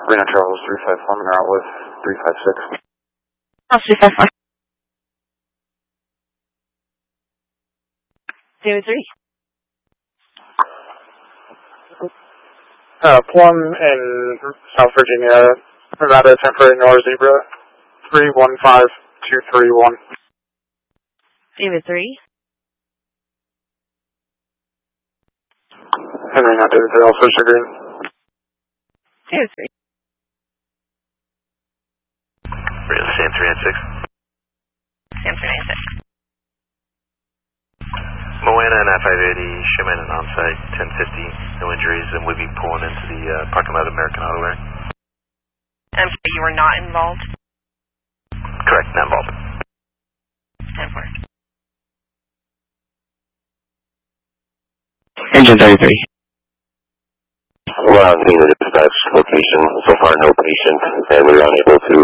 Reno Charles 354, and route with 356. Charles 354. 03. Plum in South Virginia, Nevada, temporary Nor Zebra, 315231. 03. Henry, not David, they're also Sugar. 03. Sam 396. Sam 396. Moana and I-580, Sherman and on-site, 1050, no injuries, and we'll be pulling into the parking lot of American Auto Area. I'm sorry, you were not involved? Correct, not involved. 10-4. Engine 33. We're on scene at the dispatch location. So far, no patient, and we were unable to